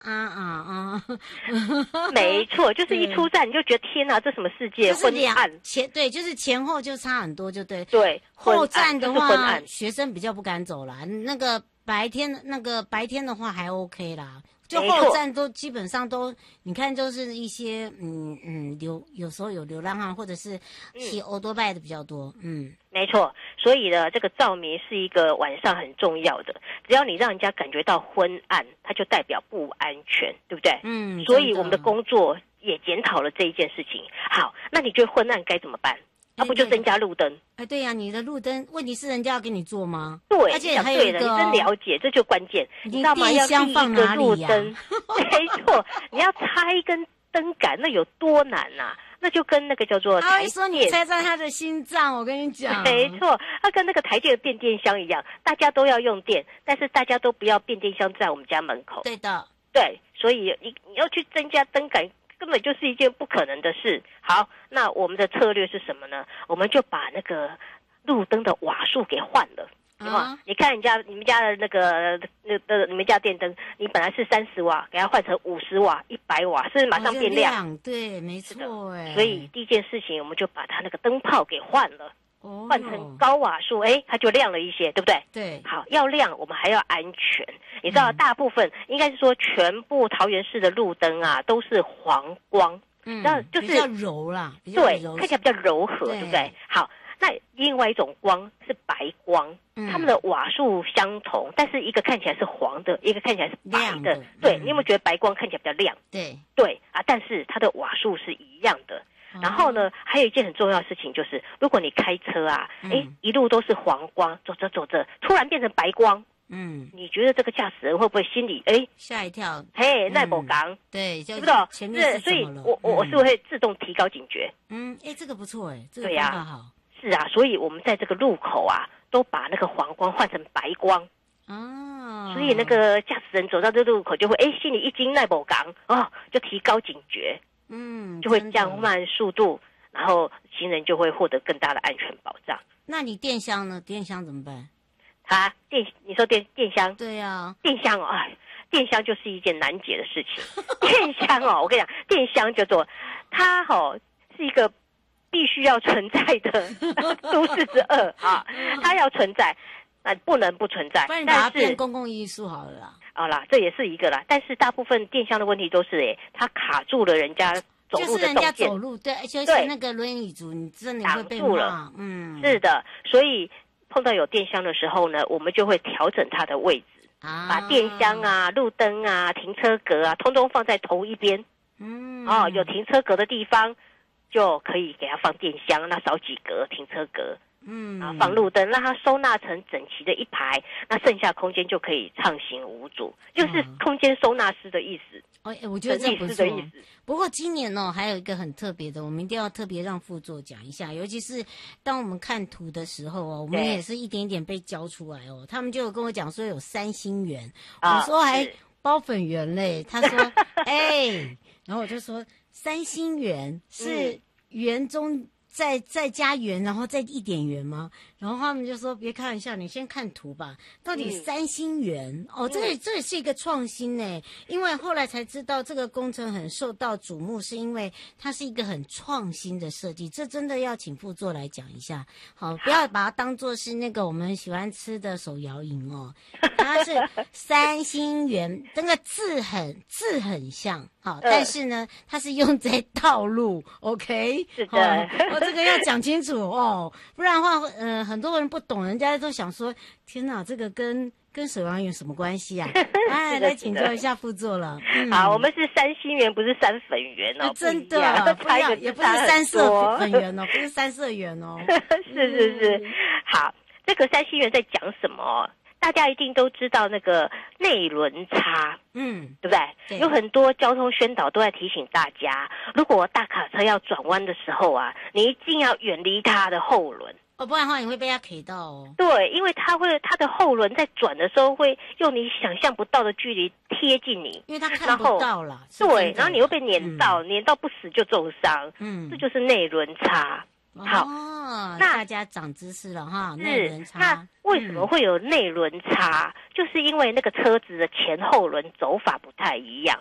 没错，就是一出站你就觉得天哪，这什么世界，昏暗。 对，就是前后就差很多，就对。 对， 后站的话， 就是学生比较不敢走啦。那个白天的话还 OK 啦。就后站都基本上都，你看就是一些有时候有流浪汉或者是骑欧多拜的比较多， 没错。所以呢，这个照明是一个晚上很重要的，只要你让人家感觉到昏暗，它就代表不安全，对不对？所以我们的工作也检讨了这一件事情。好，那你觉得昏暗该怎么办？不就增加路灯？ 对呀，你的路灯，问题是人家要给你做吗？ 对， 而且还有一个你真了解，这就关键。你知道吗？ 电箱放哪里呀？ 没错，你要插一根灯杆，那有多难啊？那就跟那个叫做他会说你猜猜他的心脏，我跟你讲。 没错，它跟那个台电的变电箱一样，大家都要用电，但是大家都不要变电箱在我们家门口。 对的， 对，所以你要去增加灯杆，根本就是一件不可能的事。好，那我们的策略是什么呢？我们就把那个路灯的瓦数给换了。你看你们家的你们家电灯，你本来是30瓦，给它换成50瓦、100瓦，是不是马上变亮？ 对，没错哎。 所以第一件事情，我们就把它那个灯泡给换了，换成高瓦数，它就亮了一些，对不对？ 对。 好，要亮，我们还要安全。你知道，大部分应该是说，全部桃园市的路灯啊，都是黄光， 那就是比较柔啦， 对，看起来比较柔和，对不对？好。那另外一种光是白光，它们的瓦数相同，但是一个看起来是黄的，一个看起来是白的。对，你有没有觉得白光看起来比较亮？对啊，但是它的瓦数是一样的。然后呢，还有一件很重要的事情就是，如果你开车啊，一路都是黄光，走着，突然变成白光，你觉得这个驾驶人会不会心里吓一跳？ 那不刚， 对， 对不对？ 前面是所以我是不是会自动提高警觉？ 这个不错这个方法好。 是啊，所以我们在这个路口啊，都把那个黄光换成白光。所以那个驾驶人走到这路口就会心里一惊，那不刚就提高警觉，就会降慢速度，然后行人就会获得更大的安全保障。 那你电箱呢？电箱怎么办？ 你说电箱？ 对啊， 电箱电箱就是一件难解的事情。电箱我跟你讲，电箱叫做它是一个必须要存在的都市之恶它要存在，那不能不存在。 不然你把它变公共艺术好了啦。 好啦，这也是一个啦。但是大部分电箱的问题都是它卡住了人家走路的动线， 就是人家走路，对，而且是那个轮椅族，你真的会被骂。 是的，所以碰到有电箱的时候呢，我们就会调整它的位置，把电箱路灯停车格通通放在同一边。有停车格的地方就可以给它放电箱，那少几格停车格，放路灯，让它收纳成整齐的一排，那剩下空间就可以畅行无阻，就是空间收纳师的意思。 我觉得这不错。不过今年还有一个很特别的，我们一定要特别让副座讲一下，尤其是当我们看图的时候我们也是一点一点被教出来他们就有跟我讲说有3星圆，我说还包粉圆嘞，他说然后我就说3星圆是圆中再加圆，然后再一点圆吗？然后他们就说别开玩笑，你先看图吧，到底3星圆这也是一个创新呢。因为后来才知道这个工程很受到瞩目，是因为它是一个很创新的设计，这真的要请副座来讲一下。好，不要把它当作是那个我们喜欢吃的手摇饮它是3星圆，那个字很像但是呢它是用在道路 OK 是的这个要讲清楚不然的话很多人不懂，人家都想说天哪，这个跟手摇饮什么关系啊？来请教一下副座了。 好，我们是3星圆，不是3粉圆真的不一样，也不是3色粉圆不是3色圆是。好，这个3星圆在讲什么？大家一定都知道那个内轮差，对不对？有很多交通宣导都在提醒大家，如果大卡车要转弯的时候你一定要远离它的后轮。 不然的话你会被它 K 到对，因为它的后轮在转的时候会用你想象不到的距离贴近你， 因为它看不到啦。 对，然后你会被碾到，碾到不死就重伤。这就是内轮差。 好， 那大家长知识了哈，内轮差。 那为什么会有内轮差？就是因为那个车子的前后轮走法不太一样。